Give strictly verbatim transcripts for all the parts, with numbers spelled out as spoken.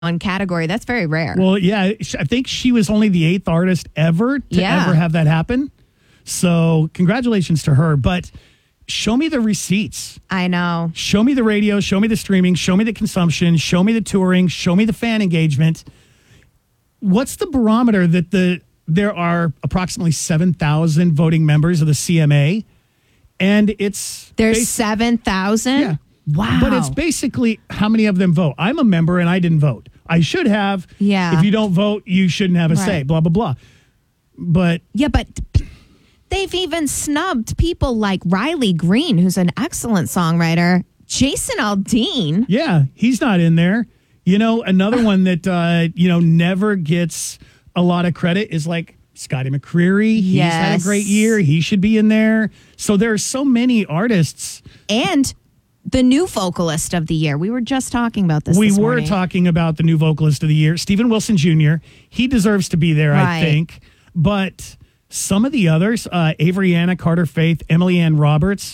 one category. That's very rare. Well, yeah, I think she was only the eighth artist ever to Yeah. ever have that happen. So congratulations to her. But show me the receipts. I know. Show me the radio. Show me the streaming. Show me the consumption. Show me the touring. Show me the fan engagement. What's the barometer that the there are approximately seven thousand voting members of the C M A? And it's... There's basi- seven thousand? Yeah. Wow. But it's basically how many of them vote. I'm a member and I didn't vote. I should have. Yeah. If you don't vote, you shouldn't have a Right. say, blah, blah, blah. But Yeah, but they've even snubbed people like Riley Green, who's an excellent songwriter. Jason Aldean. yeah, he's not in there. You know, another one that, uh, you know, never gets a lot of credit is like Scotty McCreery. He's had a Yes. great year. He should be in there. So there are so many artists. And the new vocalist of the year. We were just talking about this We this were morning. talking about the new vocalist of the year, Stephen Wilson Junior He deserves to be there, I Right. think. But some of the others, uh, Avery Anna, Carter Faith, Emily Ann Roberts,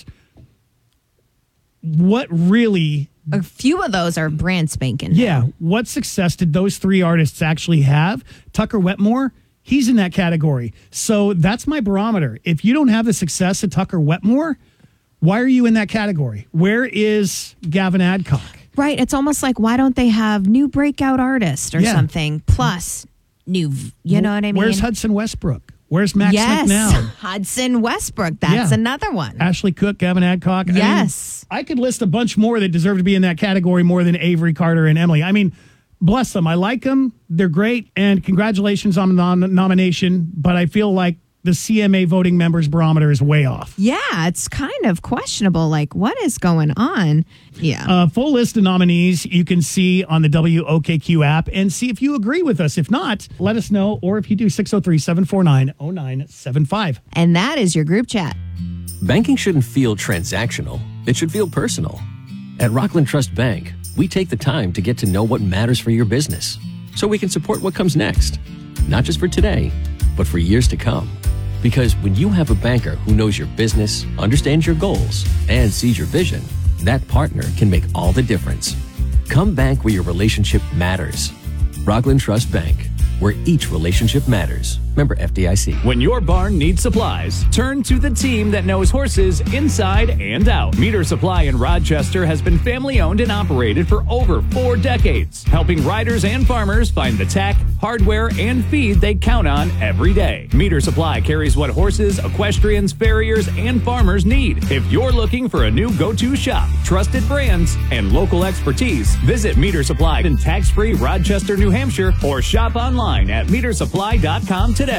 what really, A few of those are brand spanking. new. yeah, what success did those three artists actually have? Tucker Wetmore, he's in that category. So that's my barometer. If you don't have the success of Tucker Wetmore, why are you in that category? Where is Gavin Adcock? Right. It's almost like, why don't they have new breakout artist or Yeah. something? Plus new, you know what I mean? Where's Hudson Westbrook? Where's Max yes. McNown? Hudson Westbrook. That's Yeah. another one. Ashley Cook, Gavin Adcock. I mean, Yes. I could list a bunch more that deserve to be in that category more than Avery, Carter, and Emily. I mean, bless them. I like them. They're great. And congratulations on the nom- nomination. But I feel like the C M A voting members barometer is way off. Yeah, it's kind of questionable. Like, what is going on? Yeah. A full list of nominees you can see on the W O K Q app and see if you agree with us. If not, let us know. Or if you do, six oh three, seven four nine, oh nine seven five. and that is your group chat. Banking shouldn't feel transactional. It should feel personal. At Rockland Trust Bank, we take the time to get to know what matters for your business so we can support what comes next, not just for today, but for years to come. Because when you have a banker who knows your business, understands your goals, and sees your vision, that partner can make all the difference. Come bank where your relationship matters. Rockland Trust Bank, where each relationship matters. Member F D I C. When your barn needs supplies, turn to the team that knows horses inside and out. Meter Supply in Rochester has been family owned and operated for over four decades, helping riders and farmers find the tack, hardware, and feed they count on every day. Meter Supply carries what horses, equestrians, farriers, and farmers need. If you're looking for a new go-to shop, trusted brands, and local expertise, visit Meter Supply in tax-free Rochester, New Hampshire, or shop online at meter supply dot com today.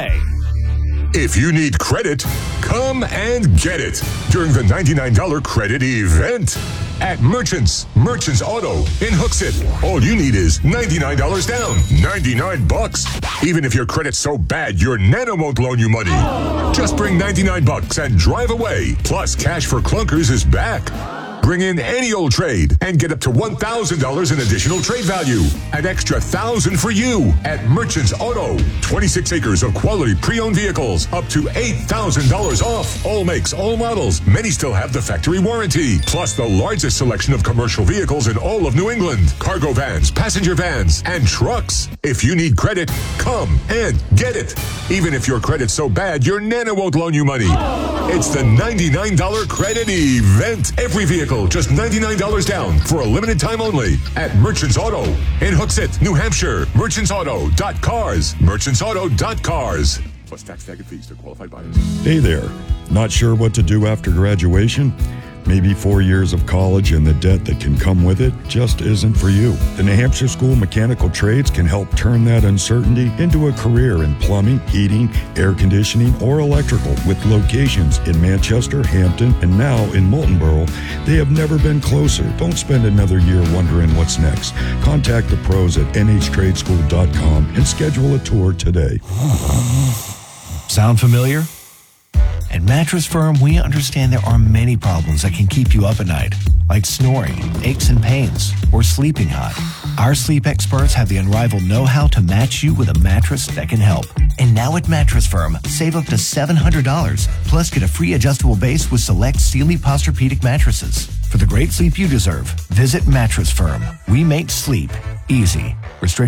If you need credit, come and get it during the ninety-nine dollars credit event at Merchants, Merchants Auto in Hooksett. All you need is ninety-nine dollars down, ninety-nine bucks. Even if your credit's so bad, your Nano won't loan you money. Just bring ninety-nine bucks and drive away. Plus, Cash for Clunkers is back. Bring in any old trade and get up to one thousand dollars in additional trade value. An extra one thousand dollars for you at Merchants Auto. twenty-six acres of quality pre-owned vehicles, up to eight thousand dollars off. All makes, all models. Many still have the factory warranty. Plus the largest selection of commercial vehicles in all of New England. Cargo vans, passenger vans, and trucks. If you need credit, come and get it. Even if your credit's so bad, your Nana won't loan you money. It's the ninety-nine dollars credit event. Every vehicle, just ninety-nine dollars down for a limited time only at Merchants Auto in Hooksett, New Hampshire. merchants auto dot cars. merchants auto dot cars. Plus tax, tag, and fees to qualified buyers. Hey there. Not sure what to do after graduation? Maybe four years of college and the debt that can come with it just isn't for you. The New Hampshire School of Mechanical Trades can help turn that uncertainty into a career in plumbing, heating, air conditioning, or electrical. With locations in Manchester, Hampton, and now in Moultonboro, they have never been closer. Don't spend another year wondering what's next. Contact the pros at N H trade school dot com and schedule a tour today. Sound familiar? At Mattress Firm, we understand there are many problems that can keep you up at night, like snoring, aches and pains, or sleeping hot. Our sleep experts have the unrivaled know-how to match you with a mattress that can help. And now at Mattress Firm, save up to seven hundred dollars, plus get a free adjustable base with select Sealy Posturepedic mattresses. For the great sleep you deserve, visit Mattress Firm. We make sleep easy. Restrict